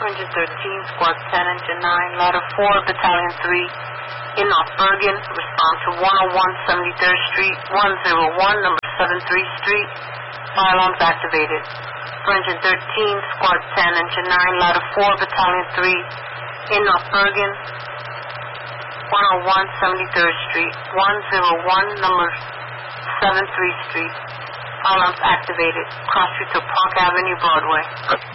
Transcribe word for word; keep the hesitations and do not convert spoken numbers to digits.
one thirteen, Squad ten, Engine nine, Ladder four, Battalion three, in North Bergen, respond to one oh one seventy-third Street, one oh one, number seventy-three Street, fire alarms activated. For Engine thirteen, Squad ten, Engine nine, Ladder four, Battalion three, in North Bergen, one oh one seventy-third Street, one oh one, number seventy-three Street, fire alarms activated, cross street to Park Avenue, Broadway.